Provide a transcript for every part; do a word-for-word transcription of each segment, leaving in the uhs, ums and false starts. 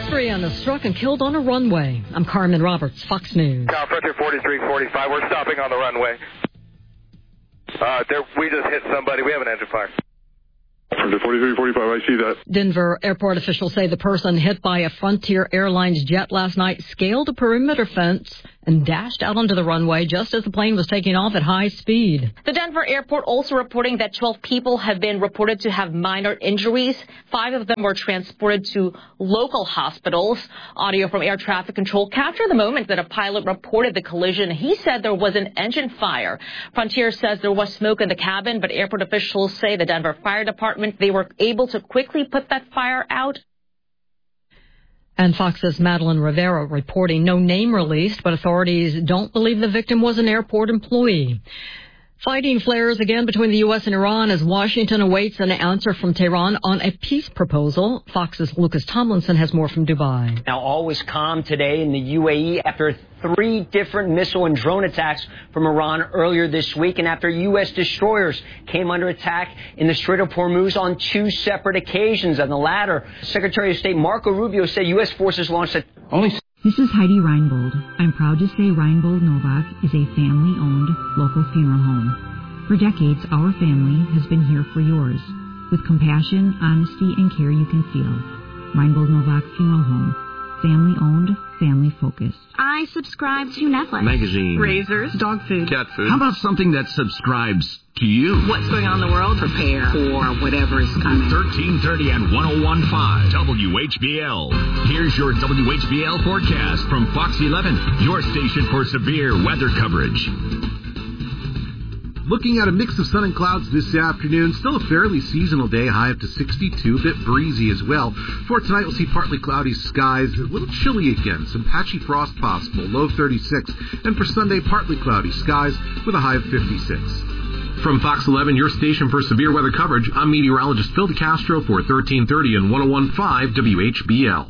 Pedestrian is struck and killed on a runway. I'm Carmen Roberts, Fox News. Now, Frontier forty-three forty-five, we're stopping on the runway. Uh, there, we just hit somebody. We have an engine fire. Frontier forty-three forty-five, I see that. Denver airport officials say the person hit by a Frontier Airlines jet last night scaled a perimeter fence and dashed out onto the runway just as the plane was taking off at high speed. The Denver airport also reporting that twelve people have been reported to have minor injuries. Five of them were transported to local hospitals. Audio from air traffic control captured the moment that a pilot reported the collision. He said there was an engine fire. Frontier says there was smoke in the cabin, but airport officials say the Denver Fire Department, they were able to quickly put that fire out. And Fox's Madeline Rivera reporting no name released, but authorities don't believe the victim was an airport employee. Fighting flares again between the U S and Iran as Washington awaits an answer from Tehran on a peace proposal. Fox's Lucas Tomlinson has more from Dubai. Now, all was calm today in the U A E after three different missile and drone attacks from Iran earlier this week, and after U S destroyers came under attack in the Strait of Hormuz on two separate occasions. On the latter, Secretary of State Marco Rubio said U S forces launched a... Only... This is Heidi Reinbold. I'm proud to say Reinbold Novak is a family-owned local funeral home. For decades, our family has been here for yours, with compassion, honesty, and care you can feel. Reinbold Novak Funeral Home. Family-owned, family-focused. I subscribe to Netflix. Magazine. Razors. Dog food. Cat food. How about something that subscribes to you? What's going on in the world? Prepare for whatever is coming. thirteen thirty and one oh one point five W H B L. Here's your W H B L forecast from Fox eleven, your station for severe weather coverage. Looking at a mix of sun and clouds this afternoon. Still a fairly seasonal day, high up to sixty-two, a bit breezy as well. For tonight, we'll see partly cloudy skies, a little chilly again, some patchy frost possible, low thirty-six. And for Sunday, partly cloudy skies with a high of fifty-six. From Fox eleven, your station for severe weather coverage, I'm meteorologist Phil DeCastro for thirteen thirty and one oh one point five W H B L.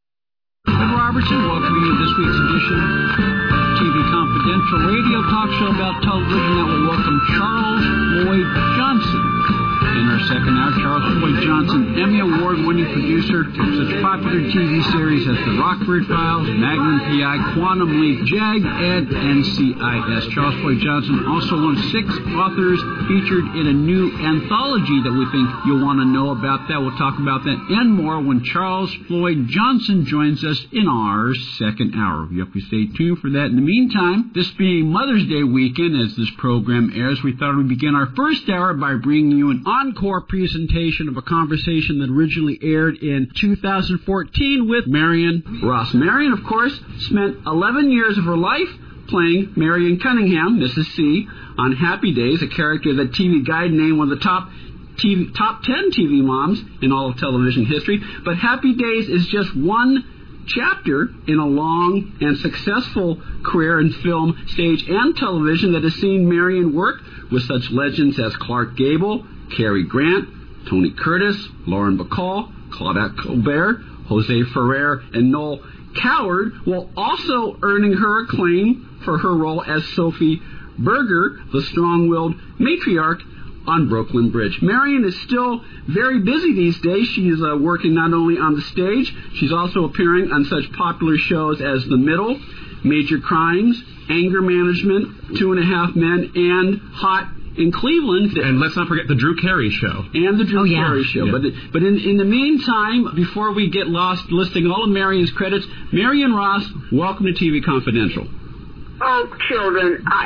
Ben Robertson, welcoming you to this week's edition T V Confidential radio talk show about television that will welcome Charles Lloyd Johnson. In our second hour, Charles Lloyd Johnson, Emmy Award-winning producer of such popular T V series as The Rockford Files, Magnum P I, Quantum Leap, JAG, and N C I S. Charles Lloyd Johnson, also one of six authors featured in a new anthology that we think you'll want to know about. That we'll talk about that and more when Charles Lloyd Johnson joins us in our second hour. You have to stay tuned for that. In the meantime, this being Mother's Day weekend as this program airs, we thought we'd begin our first hour by bringing you an encore presentation of a conversation that originally aired in two thousand fourteen with Marion Ross. Marion, of course, spent eleven years of her life playing Marion Cunningham, Missus C, on Happy Days, a character that T V Guide named one of the top T V, top ten T V moms in all of television history. But Happy Days is just one chapter in a long and successful career in film, stage, and television that has seen Marion work with such legends as Clark Gable, Cary Grant, Tony Curtis, Lauren Bacall, Claudette Colbert, Jose Ferrer, and Noel Coward, while also earning her acclaim for her role as Sophie Berger, the strong-willed matriarch on Brooklyn Bridge. Marion is still very busy these days. She is uh, working not only on the stage, she's also appearing on such popular shows as The Middle, Major Crimes, Anger Management, Two and a Half Men, and Hot in Cleveland. And let's not forget the Drew Carey Show. And the Drew oh, yeah. Carey Show. Yeah. But but in, in the meantime, before we get lost listing all of Marion's credits, Marion Ross, welcome to T V Confidential. Oh, children. I...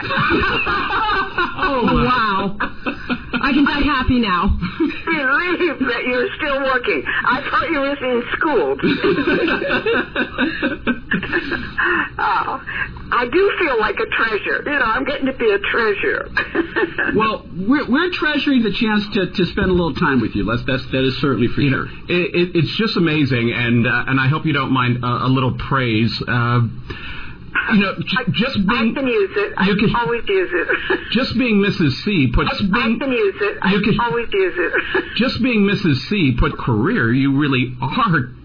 oh, wow. I can die happy now. Relieved that you're still working. I thought you were in school. oh, I do feel like a treasure. You know, I'm getting to be a treasure. Well, we're, we're treasuring the chance to, to spend a little time with you. That's, that's, that is certainly for you sure. Know, it, it, it's just amazing, and uh, and I hope you don't mind uh, a little praise. Uh, You know, j- just being... I can use it. I you can always use it. Just being Missus C put... Just being, I can use it. I you can can always use it. Just being Missus C put career, you really are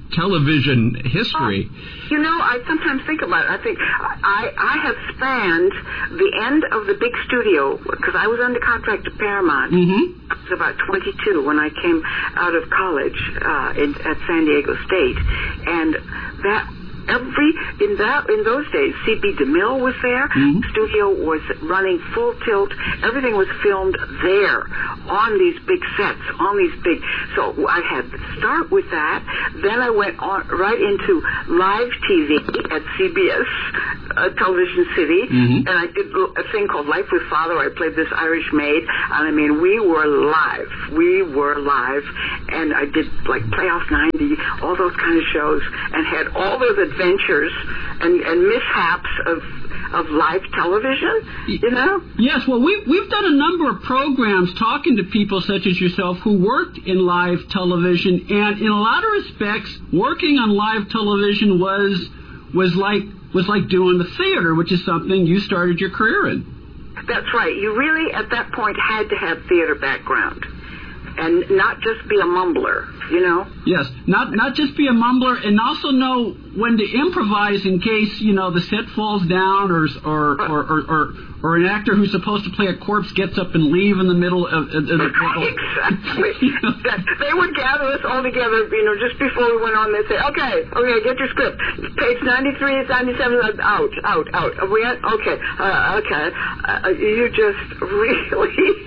television history. You know, I sometimes think about it. I think I, I have spanned the end of the big studio, because I was under contract to Paramount. Mm-hmm. I was about twenty-two when I came out of college uh, in, at San Diego State. And that... Every in that in those days, C B DeMille was there. Mm-hmm. Studio was running full tilt. Everything was filmed there on these big sets, on these big. So I had to start with that. Then I went on right into live T V at C B S uh, Television City, mm-hmm. and I did a thing called Life with Father. I played this Irish maid, and I mean, we were live. We were live, and I did like Playoff ninety, all those kind of shows, and had all those adventures and, and mishaps of of live television, you know? Yes, well, we, we've done a number of programs talking to people such as yourself who worked in live television, and in a lot of respects, working on live television was was like was like doing the theater, which is something you started your career in. That's right. You really, at that point, had to have theater background and not just be a mumbler, you know? Yes, not not just be a mumbler, and also know when to improvise in case, you know, the set falls down, or or or or, or, or an actor who's supposed to play a corpse gets up and leave in the middle of, of, of the Exactly. They would gather us all together, you know, just before we went on. They'd say, okay, okay, get your script. Page ninety-three, ninety-seven, out, out, out. Are we at? Okay, uh, okay. Uh, you just really...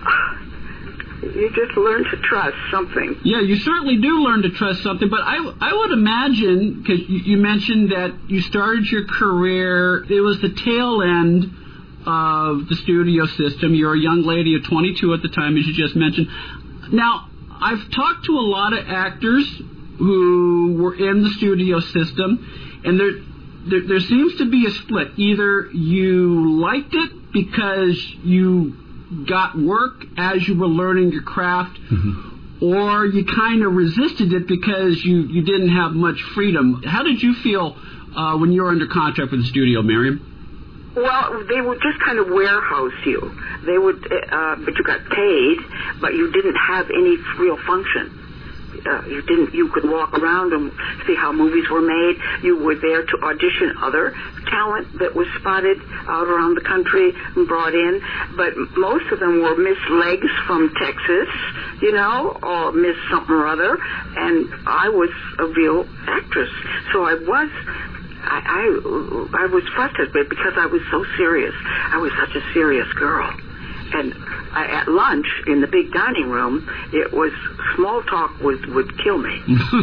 You just learn to trust something. Yeah, you certainly do learn to trust something. But I, I would imagine, because you, you mentioned that you started your career, it was the tail end of the studio system. You're a young lady of twenty-two at the time, as you just mentioned. Now, I've talked to a lot of actors who were in the studio system, and there, there, there seems to be a split. Either you liked it because you got work as you were learning your craft, mm-hmm. or you kind of resisted it because you, you didn't have much freedom. How did you feel uh, when you were under contract with the studio, Miriam? Well, they would just kind of warehouse you. They would, uh, but you got paid, but you didn't have any real function. Uh, you didn't. You could walk around and see how movies were made. You were there to audition other talent that was spotted out around the country and brought in. But most of them were Miss Legs from Texas, you know, or Miss something or other. And I was a real actress, so I was. I, I I was frustrated because I was so serious. I was such a serious girl. And I, at lunch in the big dining room, it was small talk would would kill me.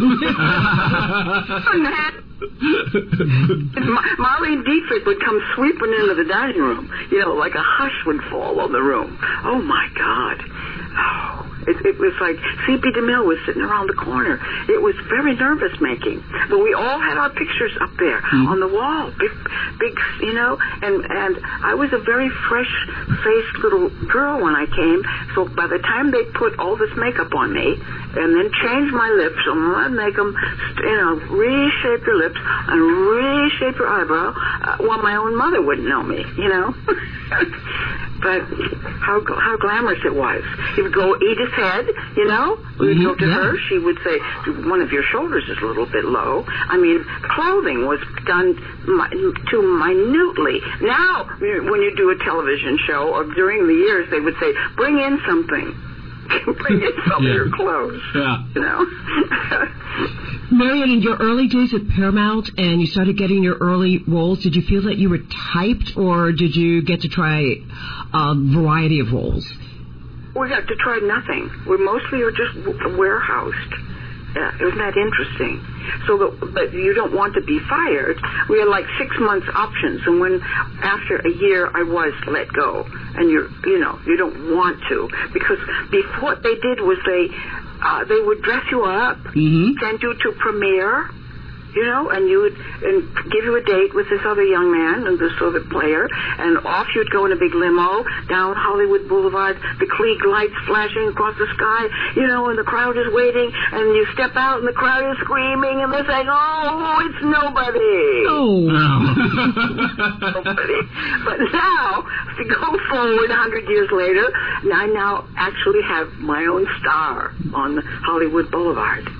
Marlene Dietrich would come sweeping into the dining room. You know, like a hush would fall on the room. Oh my God! Oh. It, it was like C B DeMille was sitting around the corner. It was very nervous making. But we all had our pictures up there mm-hmm. on the wall, big, big, you know. And and I was a very fresh-faced little girl when I came. So by the time they put all this makeup on me and then changed my lips and make them, you know, reshape your lips and reshape your eyebrow, uh, well, my own mother wouldn't know me, you know. But how how glamorous it was. He would go eat his head, you know. We'd mm-hmm, go to yeah. her. She would say, one of your shoulders is a little bit low. I mean, clothing was done mi- too minutely. Now, when you do a television show, or during the years, they would say, bring in something. Bring in some yeah. of your clothes. Yeah. You know. Marion, in your early days at Paramount and you started getting your early roles, did you feel that you were typed, or did you get to try a variety of roles? We got to try nothing. We mostly were just warehoused. Yeah, isn't that interesting? So, that, but you don't want to be fired. We had like six months options, and when after a year I was let go, and you're, you know, you don't want to, because before what they did was they, uh, they would dress you up, mm-hmm. send you to premiere. You know, and you would and give you a date with this other young man and this other player, and off you'd go in a big limo down Hollywood Boulevard, the Klieg lights flashing across the sky, you know, and the crowd is waiting, and you step out and the crowd is screaming, and they're saying, oh, it's nobody. Oh. Nobody. But now, to go forward a hundred years later, I now actually have my own star on Hollywood Boulevard.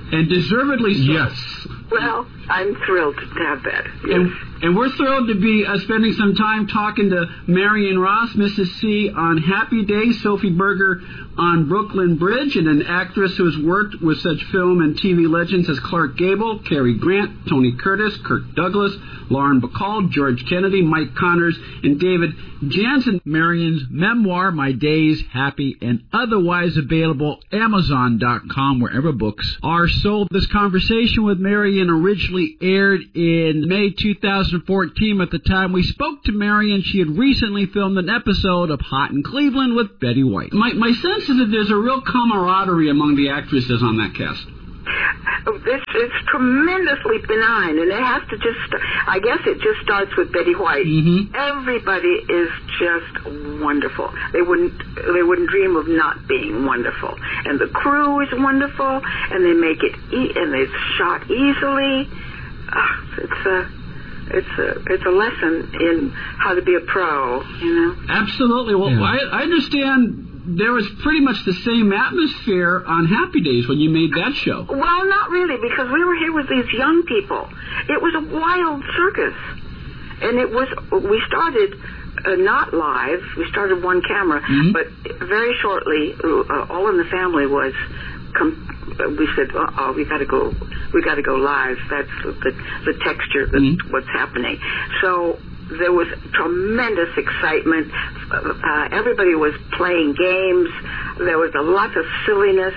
And deservedly so. Yes. Well, I'm thrilled to have that. Yes. And, and we're thrilled to be uh, spending some time talking to Marion Ross, Missus C, on Happy Days, Sophie Berger on Brooklyn Bridge, and an actress who has worked with such film and T V legends as Clark Gable, Cary Grant, Tony Curtis, Kirk Douglas, Lauren Bacall, George Kennedy, Mike Connors, and David Jansen. Marion's memoir, My Days, Happy and Otherwise, available Amazon dot com, wherever books are sold. This conversation with Marion originally aired in May two thousand fourteen. At the time we spoke to Marion, she had recently filmed an episode of Hot in Cleveland with Betty White. My, my sense is that there's a real camaraderie among the actresses on that cast. It's, it's tremendously benign, and it has to just, I guess it just starts with Betty White. Mm-hmm. Everybody is just wonderful. They wouldn't they wouldn't dream of not being wonderful. And the crew is wonderful, and they make it, e- and it's shot easily. Uh, it's a... It's a it's a lesson in how to be a pro, you know. Absolutely. Well, yeah. I, I understand there was pretty much the same atmosphere on Happy Days when you made that show. Well, not really, because we were here with these young people. It was a wild circus, and it was. We started uh, not live. We started one camera, mm-hmm. but very shortly, uh, All in the Family was. Com- we said, "Oh, we got to go. We got to go live." That's the the texture. That's mm-hmm. what's happening. So there was tremendous excitement. Uh, everybody was playing games. There was a lot of silliness,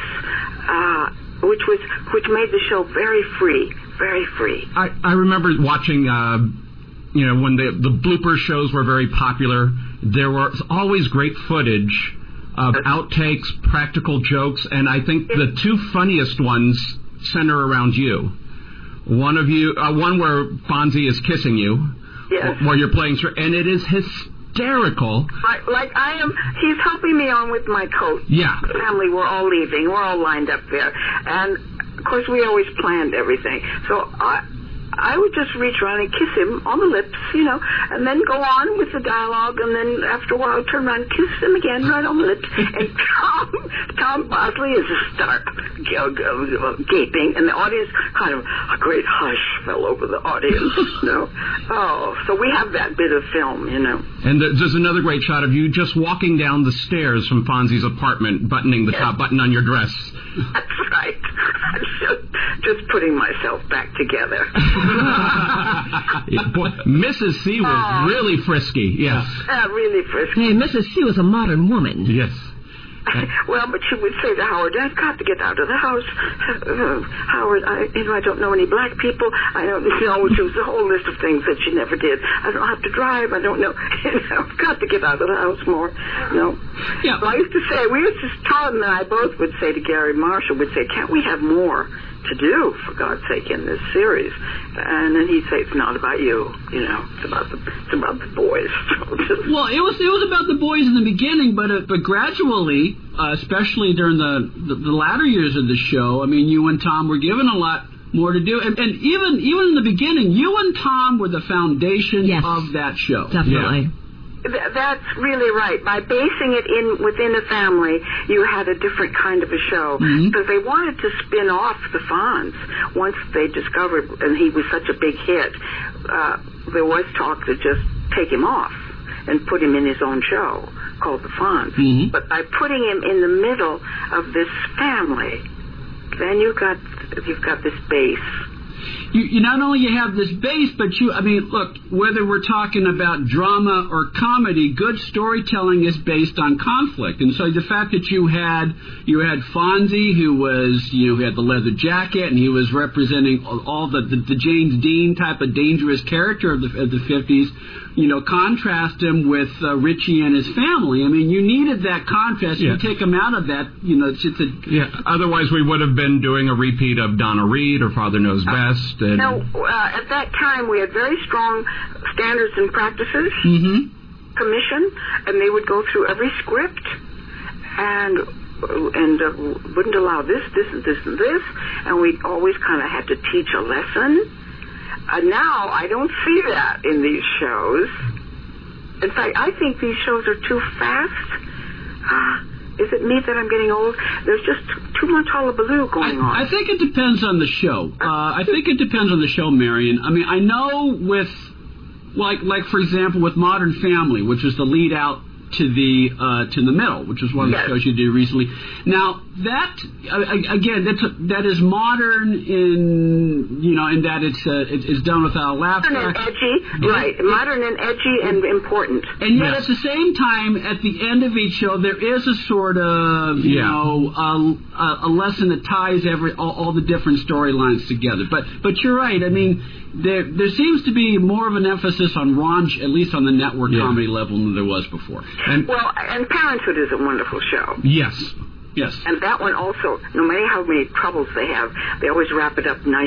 uh, which was which made the show very free, very free. I, I remember watching. Uh, you know, when the the blooper shows were very popular, there was always great footage of outtakes, practical jokes, and I think the two funniest ones center around you. One of you, uh, one where Fonzie is kissing you, yes. where you're playing, and it is hysterical. Like, like I am, he's helping me on with my coat. Yeah. The family, we're all leaving. We're all lined up there. And, of course, we always planned everything. So I... I would just reach around and kiss him on the lips, you know, and then go on with the dialogue, and then after a while turn around and kiss him again right on the lips. And Tom, Tom Bosley is just start gaping, and the audience kind of, a great hush fell over the audience, you know. Oh, so we have that bit of film, you know. And there's another great shot of you just walking down the stairs from Fonzie's apartment, buttoning the yes. top button on your dress. That's right. I'm just, just putting myself back together. Yeah, boy, Missus C was uh, really frisky, yes. Uh, really frisky. Hey, Missus C was a modern woman. Yes. Well, but she would say to Howard, I've got to get out of the house. Uh, Howard, I, you know, I don't know any black people. I don't know. She was a whole list of things that she never did. I don't have to drive. I don't know. I've got to get out of the house more. No. Yeah. So I used to say, we used to, Tom and I both would say to Gary Marshall, would say, can't we have more to do, for God's sake, in this series? And then he'd say, it's not about you, you know, it's about the, it's about the boys. Well, it was it was about the boys in the beginning, but uh, but gradually, uh, especially during the, the the latter years of the show, I mean, you and Tom were given a lot more to do, and, and even even in the beginning, you and Tom were the foundation yes, of that show. Definitely. Yeah. That's really right. By basing it in within a family, you had a different kind of a show. Mm-hmm. Because they wanted to spin off the Fonz. Once they discovered, and he was such a big hit, uh, there was talk to just take him off and put him in his own show called the Fonz. Mm-hmm. But by putting him in the middle of this family, then you got you've got this base. You, you not only you have this base, but you, I mean, look, whether we're talking about drama or comedy, good storytelling is based on conflict. And so the fact that you had, you had Fonzie, who was, you know, who had the leather jacket, and he was representing all the, the, the James Dean type of dangerous character of the, of the fifties, you know, contrast him with uh, Richie and his family. I mean, you needed that contrast. Yeah. You take him out of that, you know, it's, it's a... Yeah, otherwise we would have been doing a repeat of Donna Reed or Father Knows Best. And... No, uh, at that time we had very strong standards and practices, mm-hmm. commission, and they would go through every script and and uh, wouldn't allow this, this, and this, and this, and we always kind of had to teach a lesson. Uh, now, I don't see that in these shows. In fact, I think these shows are too fast. Uh, is it me that I'm getting old? There's just too much hullabaloo going on. I think it depends on the show. Uh, I think it depends on the show, Marion. I mean, I know with, like, like for example, with Modern Family, which is the lead out to the uh, to the middle, which is one of the Yes. shows you did recently. Now that uh, again, that's a, that is modern in you know in that it's uh, it, it's done without a laugh Modern and track. edgy, right. Modern and edgy and important. And yet, at the same time, at the end of each show, there is a sort of, you Yeah. know, a, a lesson that ties every all, all the different storylines together. But but you're right. I mean, there there seems to be more of an emphasis on raunch, at least on the network Yeah. comedy level, than there was before. And Well, and Parenthood is a wonderful show. yes. Yes. And that one also, no matter how many troubles they have, they always wrap it up nice.